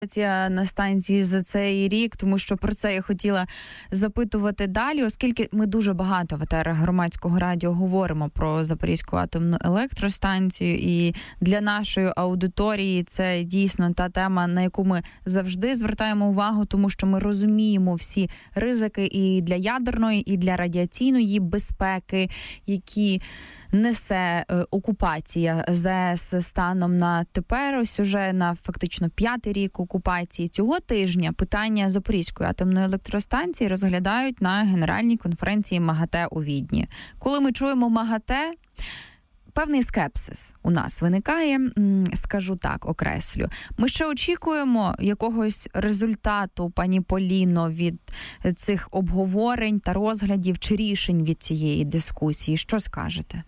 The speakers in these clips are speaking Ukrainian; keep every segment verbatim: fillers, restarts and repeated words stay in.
на станції за цей рік, тому що про це я хотіла запитувати далі, оскільки ми дуже багато в етерах Громадського радіо говоримо про Запорізьку атомну електростанцію, і для нашої аудиторії це дійсно та тема, на яку ми завжди звертаємо увагу, тому що ми розуміємо всі ризики і для ядерної, і для радіаційної безпеки, які несе е, окупація ЗАЕС станом на тепер, ось уже на фактично п'ятий рік окупації. Цього тижня питання Запорізької атомної електростанції розглядають на Генеральній конференції МАГАТЕ у Відні. Коли ми чуємо МАГАТЕ, певний скепсис у нас виникає, скажу так, окреслю. Ми ще очікуємо якогось результату, пані Поліно, від цих обговорень та розглядів чи рішень від цієї дискусії. Що скажете?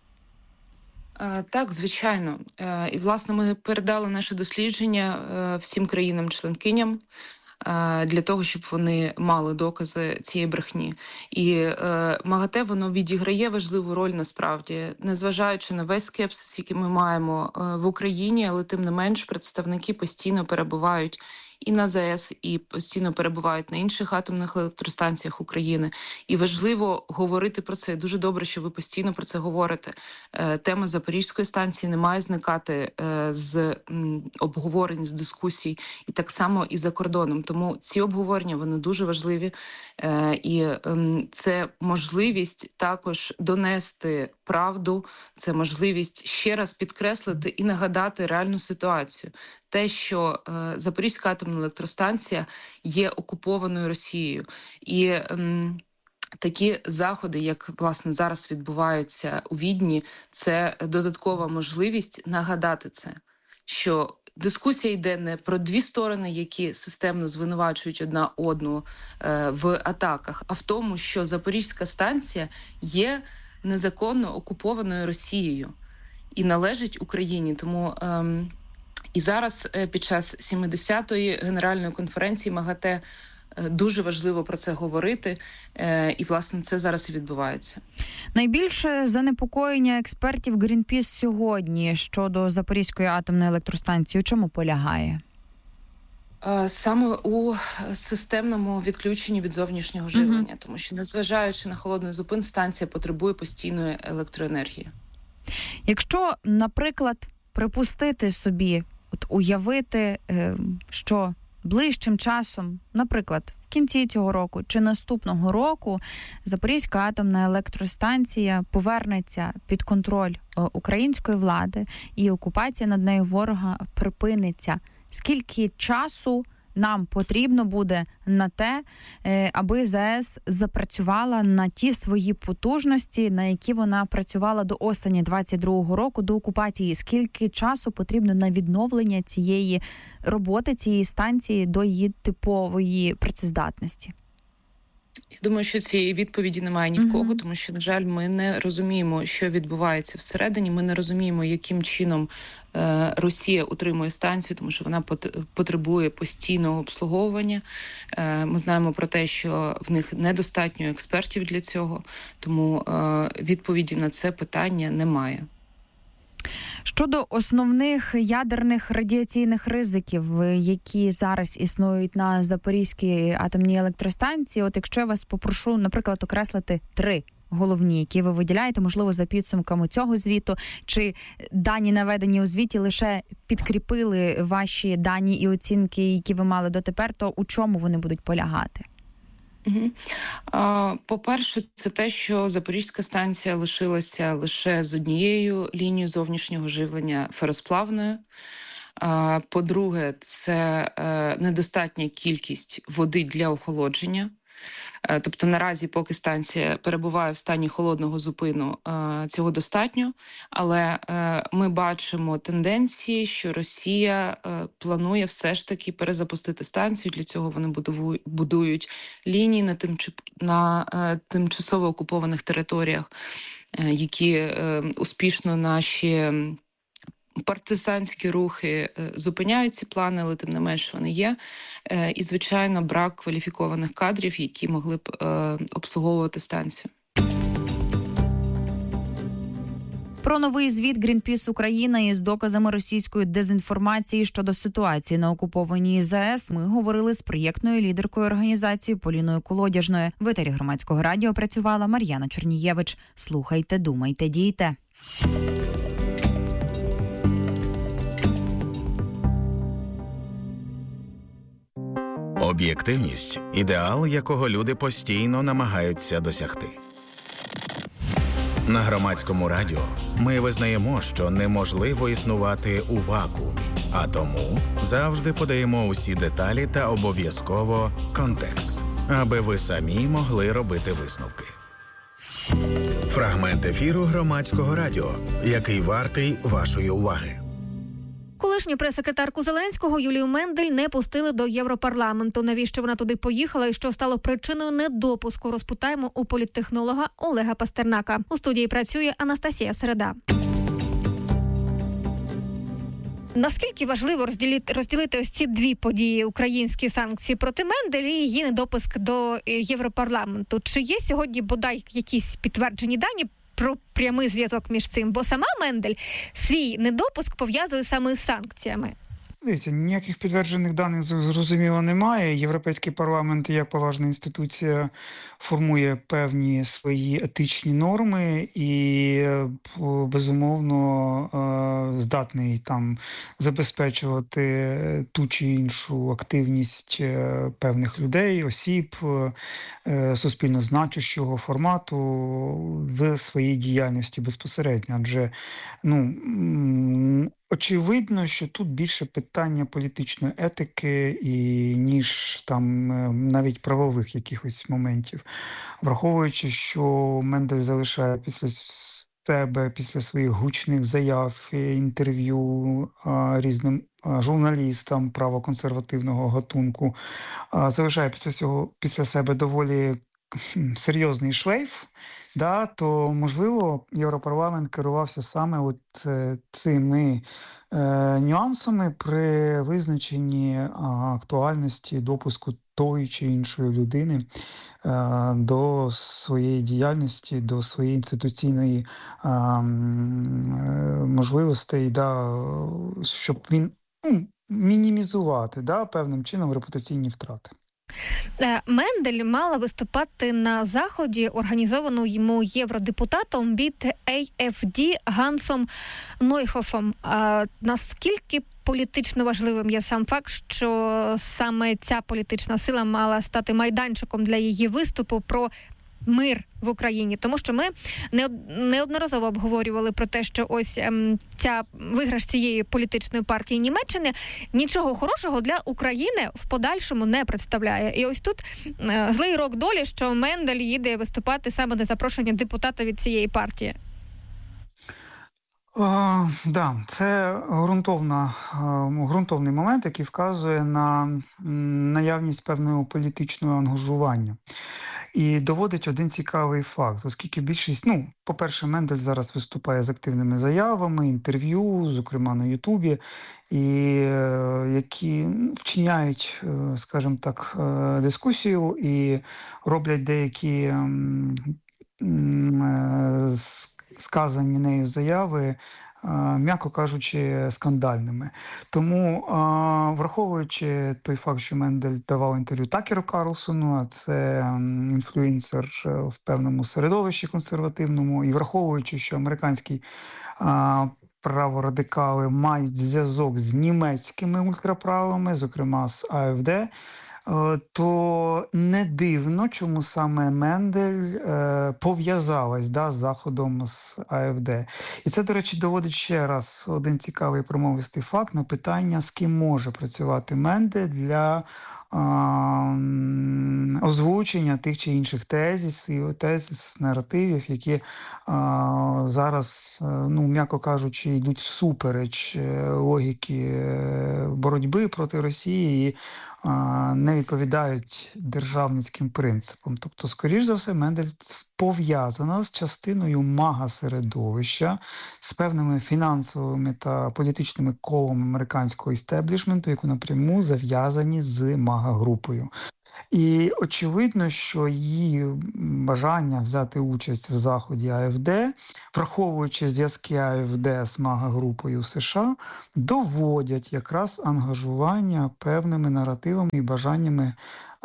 Так, звичайно. І, власне, ми передали наше дослідження всім країнам-членкиням для того, щоб вони мали докази цієї брехні. І МАГАТЕ, воно відіграє важливу роль насправді, незважаючи на весь скепсис, який ми маємо в Україні, але тим не менш представники постійно перебувають і на ЗАЕС, і постійно перебувають на інших атомних електростанціях України. І важливо говорити про це. Дуже добре, що ви постійно про це говорите. Тема Запорізької станції не має зникати з обговорень, з дискусій, і так само і за кордоном. Тому ці обговорення, вони дуже важливі. І це можливість також донести правду, це можливість ще раз підкреслити і нагадати реальну ситуацію. Те, що е, Запорізька атомна електростанція є окупованою Росією. І ем, такі заходи, як, власне, зараз відбуваються у Відні, це додаткова можливість нагадати це, що дискусія йде не про дві сторони, які системно звинувачують одна одну е, в атаках, а в тому, що Запорізька станція є незаконно окупованою Росією і належить Україні. Тому ем, і зараз під час сімдесятої Генеральної конференції МАГАТЕ дуже важливо про це говорити, і, власне, це зараз і відбувається. Найбільше занепокоєння експертів Greenpeace сьогодні щодо Запорізької атомної електростанції у чому полягає? Саме у системному відключенні від зовнішнього живлення, uh-huh. тому що, незважаючи на холодний зупин, станція потребує постійної електроенергії. Якщо, наприклад, припустити собі, от уявити, що ближчим часом, наприклад, в кінці цього року чи наступного року Запорізька атомна електростанція повернеться під контроль української влади і окупація над нею ворога припиниться. Скільки часу нам потрібно буде на те, аби ЗАЕС запрацювала на ті свої потужності, на які вона працювала до осені двадцять другого року, до окупації? Скільки часу потрібно на відновлення цієї роботи, цієї станції до її типової працездатності? Я думаю, що цієї відповіді немає ні в кого, uh-huh. тому що, на жаль, ми не розуміємо, що відбувається всередині, ми не розуміємо, яким чином е, Росія утримує станцію, тому що вона потребує постійного обслуговування. Е, ми знаємо про те, що в них недостатньо експертів для цього, тому е, відповіді на це питання немає. Щодо основних ядерних радіаційних ризиків, які зараз існують на Запорізькій атомній електростанції, от якщо я вас попрошу, наприклад, окреслити три головні, які ви виділяєте, можливо, за підсумками цього звіту, чи дані, наведені у звіті, лише підкріпили ваші дані і оцінки, які ви мали дотепер, то у чому вони будуть полягати? Угу. А, по-перше, це те, що Запорізька станція лишилася лише з однією лінією зовнішнього живлення феросплавною. А, по-друге, це е, недостатня кількість води для охолодження. Тобто наразі, поки станція перебуває в стані холодного зупину, цього достатньо, але ми бачимо тенденції, що Росія планує все ж таки перезапустити станцію. Для цього вони будують лінії на, тимч... на тимчасово окупованих територіях, які успішно наші партизанські рухи зупиняють ці плани, але тим не менш вони є. І, звичайно, брак кваліфікованих кадрів, які могли б обслуговувати станцію. Про новий звіт Greenpeace Україна із доказами російської дезінформації щодо ситуації на окупованій ЗАЕС ми говорили з проєктною лідеркою організації Поліною Колодяжною. В етері Громадського радіо працювала Мар'яна Чернієвич. Слухайте, думайте, дійте. Об'єктивність – ідеал, якого люди постійно намагаються досягти. На Громадському радіо ми визнаємо, що неможливо існувати у вакуумі, а тому завжди подаємо усі деталі та обов'язково контекст, аби ви самі могли робити висновки. Фрагмент ефіру Громадського радіо, який вартий вашої уваги. Колишню прес-секретарку Зеленського Юлію Мендель не пустили до Європарламенту. Навіщо вона туди поїхала і що стало причиною недопуску, розпитаємо у політтехнолога Олега Пастернака. У студії працює Анастасія Середа. Наскільки важливо розділити, розділити ось ці дві події – українські санкції проти Мендель і її недопуск до Європарламенту? Чи є сьогодні бодай якісь підтверджені дані про прямий зв'язок між цим? Бо сама Мендель свій недопуск пов'язує саме з санкціями. Дивіться, ніяких підтверджених даних, зрозуміло, немає. Європейський парламент, як поважна інституція, формує певні свої етичні норми і, безумовно, здатний там забезпечувати ту чи іншу активність певних людей, осіб, суспільно значущого формату в своїй діяльності безпосередньо. Адже, ну, очевидно, що тут більше питання політичної етики, і, ніж там навіть правових якихось моментів. Враховуючи, що Мендель залишає після себе, після своїх гучних заяв, інтерв'ю а, різним а, журналістам правоконсервативного гатунку, а, залишає після цього, після себе доволі серйозний шлейф, да, то, можливо, Європарламент керувався саме от е, цими е, нюансами при визначенні а, актуальності допуску тої чи іншої людини е, до своєї діяльності, до своєї інституційної е, можливостей, да, щоб він ну, мінімізувати, да, певним чином репутаційні втрати. Мендель мала виступати на заході, організованому йому євродепутатом від ей еф ді Гансом Нойхофом. А наскільки політично важливим є сам факт, що саме ця політична сила мала стати майданчиком для її виступу про мир в Україні? Тому що ми неодноразово обговорювали про те, що ось ем, ця виграш цієї політичної партії Німеччини нічого хорошого для України в подальшому не представляє. І ось тут е, злий рок долі, що Мендель їде виступати саме на запрошення депутата від цієї партії. Так, да, це ґрунтовна, ґрунтовний момент, який вказує на наявність певного політичного ангажування. І доводить один цікавий факт, оскільки більшість, ну, по-перше, Мендель зараз виступає з активними заявами, інтерв'ю, зокрема на Ютубі, і які вчиняють, скажімо так, дискусію і роблять деякі сказані нею заяви, м'яко кажучи, скандальними. Тому, враховуючи той факт, що Мендель давав інтерв'ю Такеру Карлсону, а це інфлюенсер в певному середовищі консервативному, і враховуючи, що американський праворадикали мають зв'язок з німецькими ультраправими, зокрема з а еф де, то не дивно, чому саме Мендель е, пов'язалась, да, з заходом з а еф де. І це, до речі, доводить ще раз один цікавий промовистий факт на питання, з ким може працювати Мендель для е, озвучення тих чи інших тезисів, тезис, наративів, які е, зараз, е, ну, м'яко кажучи, йдуть всупереч логіки боротьби проти Росії і не відповідають державницьким принципам. Тобто, скоріш за все, Мендель пов'язана з частиною мага-середовища, з певними фінансовими та політичними колами американського істеблішменту, яку напряму зав'язані з мага-групою. І очевидно, що її бажання взяти участь в заході АФД, враховуючи зв'язки АФД з МАГА-групою в США, доводять якраз ангажування певними наративами і бажаннями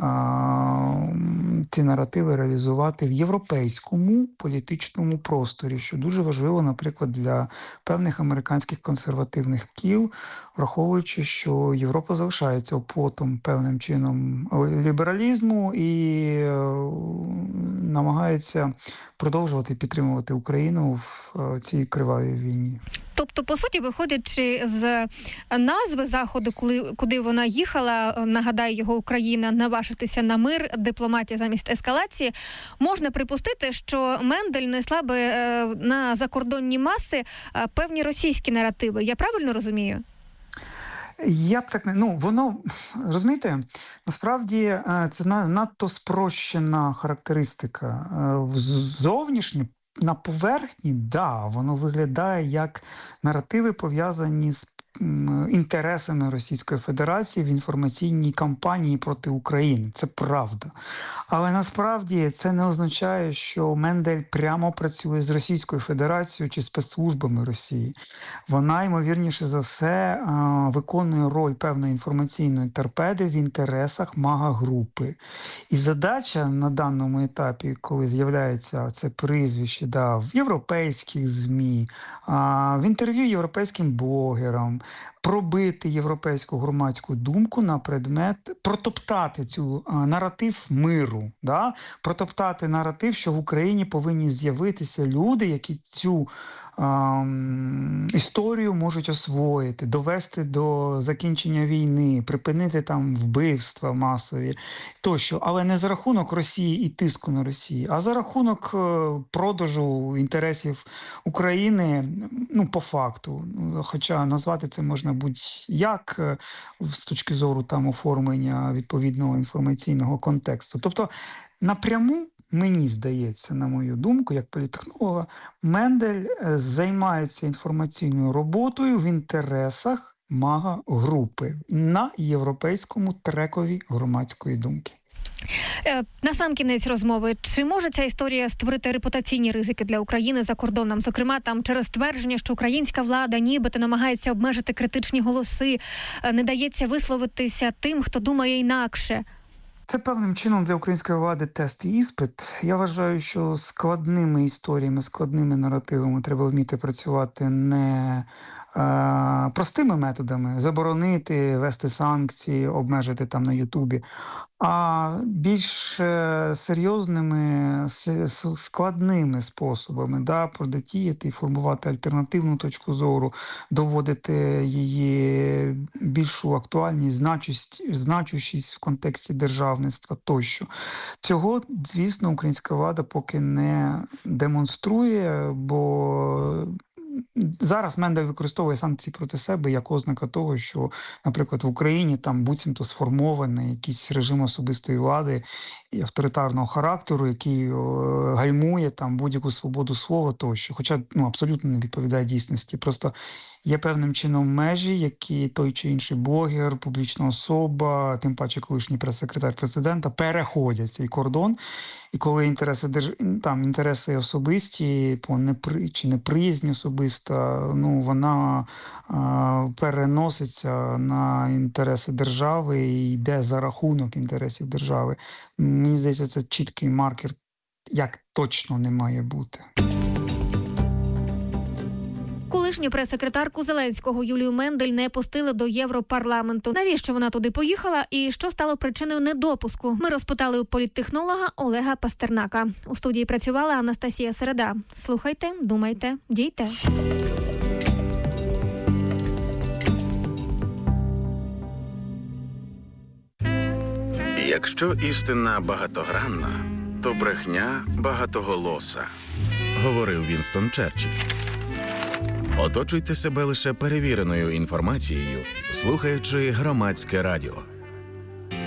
а, ці наративи реалізувати в європейському політичному просторі, що дуже важливо, наприклад, для певних американських консервативних кіл, враховуючи, що Європа залишається оплотом певним чином лібералізму і е, намагається продовжувати підтримувати Україну в е, цій кривавій війні. Тобто, по суті, виходячи з назви Заходу, коли, куди вона їхала, нагадаю, його Україна, наважитися на мир, дипломатія замість ескалації, можна припустити, що Мендель несла би е, на закордонні маси е, певні російські наративи. Я правильно розумію? Я б так не... Ну, воно, розумієте, насправді це надто спрощена характеристика. Зовнішньо, на поверхні, да, воно виглядає як наративи, пов'язані з інтересами Російської Федерації в інформаційній кампанії проти України. Це правда. Але насправді це не означає, що Мендель прямо працює з Російською Федерацією чи спецслужбами Росії. Вона, ймовірніше за все, виконує роль певної інформаційної торпеди в інтересах МАГА-групи. І задача на даному етапі, коли з'являється це прізвище, да, в європейських ЗМІ, в інтерв'ю європейським блогерам, пробити європейську громадську думку на предмет, протоптати цю а, наратив миру, да? Протоптати наратив, що в Україні повинні з'явитися люди, які цю а, історію можуть освоїти, довести до закінчення війни, припинити там вбивства масові тощо, але не за рахунок Росії і тиску на Росію, а за рахунок продажу інтересів України, ну, по факту. Хоча назвати це можна будь-як з точки зору там оформлення відповідного інформаційного контексту. Тобто напряму, мені здається, на мою думку, як політтехнолога, Мендель займається інформаційною роботою в інтересах МАГА-групи на європейському трекові громадської думки. Насамкінець розмови, чи може ця історія створити репутаційні ризики для України за кордоном? Зокрема, там через твердження, що українська влада нібито намагається обмежити критичні голоси, не дається висловитися тим, хто думає інакше. Це певним чином для української влади тест і іспит. Я вважаю, що складними історіями, складними наративами треба вміти працювати не е, простими методами, заборонити, вести санкції, обмежити там на Ютубі, а більш е, серйозними, с, складними способами, да, продатіяти і формувати альтернативну точку зору, доводити її більшу актуальність, значущість, значущість в контексті державництва тощо. Цього, звісно, українська влада поки не демонструє, бо зараз Мендель використовує санкції проти себе як ознака того, що, наприклад, в Україні там буцімто сформований якийсь режим особистої влади і авторитарного характеру, який о, гальмує там будь-яку свободу слова тощо. Хоча, ну, абсолютно не відповідає дійсності. Просто є певним чином межі, які той чи інший блогер, публічна особа, тим паче колишній прес-секретар президента, переходять цей кордон. І коли інтереси держ... там інтереси особисті, по непри... чи неприязнь особиста, ну, вона а, переноситься на інтереси держави і йде за рахунок інтересів держави. Мені здається, це чіткий маркер, як точно не має бути. Колишню прес-секретарку Зеленського Юлію Мендель не пустили до Європарламенту. Навіщо вона туди поїхала і що стало причиною недопуску? Ми розпитали у політтехнолога Олега Пастернака. У студії працювала Анастасія Середа. Слухайте, думайте, дійте. Якщо істина багатогранна, то брехня багатоголоса, говорив Вінстон Черчилль. Оточуйте себе лише перевіреною інформацією, слухаючи Громадське радіо.